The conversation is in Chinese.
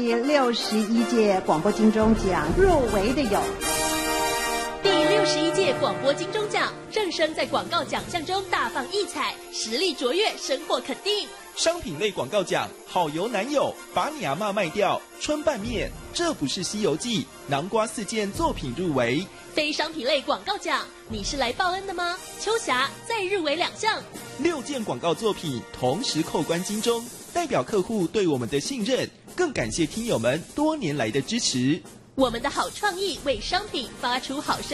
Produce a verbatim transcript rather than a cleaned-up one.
第六十一届广播金钟奖入围的有。 第六十一届广播金钟奖，正声在广告奖项中大放异彩，实力卓越，深获肯定。 商品类广告奖，好油男友，把你阿嬷卖掉，春拌面，这不是西游记，南瓜四件作品入围。 非商品类广告奖，你是来报恩的吗？秋霞再入围两项， 六件广告作品同时扣关金钟，代表客户对我们的信任，更感谢听友们多年来的支持。 我们的好创意为商品发出好声